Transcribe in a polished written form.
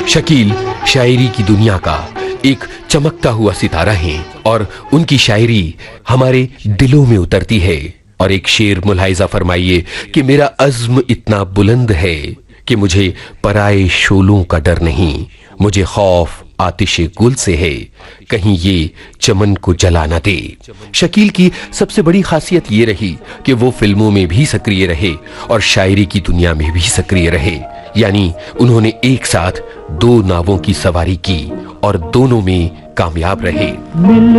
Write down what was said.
शकील शायरी की दुनिया का एक चमकता हुआ सितारा है और उनकी शायरी हमारे दिलों में उतरती है। और एक शेर मुलाहिजा फरमाइए कि मेरा अज़्म इतना बुलंद है कि मुझे पराए शोलों का डर नहीं, मुझे खौफ आतिशे गुल से है, कहीं ये चमन को जला न दे। शकील की सबसे बड़ी खासियत ये रही कि वो फिल्मों में भी सक्रिय रहे और शायरी की दुनिया में भी सक्रिय रहे, यानी उन्होंने एक साथ दो नावों की सवारी की और दोनों में कामयाब रहे।